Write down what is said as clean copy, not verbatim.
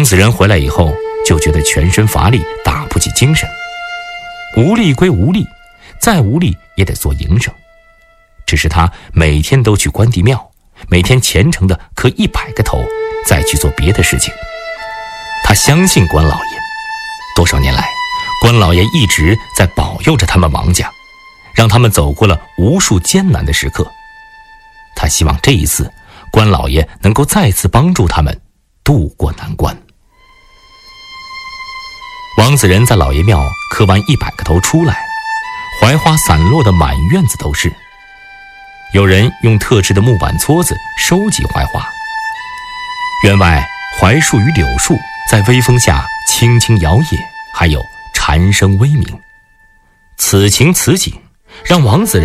子仁回来以后就觉得全身乏力，打不起精神。无力归无力，再无力也得做营生。只是他每天都去关帝庙，每天虔诚地磕100个头，再去做别的事情。他相信关老爷，多少年来，关老爷一直在保佑着他们王家，让他们走过了无数艰难的时刻。他希望这一次，关老爷能够再次帮助他们渡过难关。王子仁在老爷庙磕完100个头出来，槐花散落的满院子都是。有人用特制的木板撮子收集槐花。院外槐树与柳树在微风下轻轻摇曳，还有蝉声微鸣。此情此景，让王子仁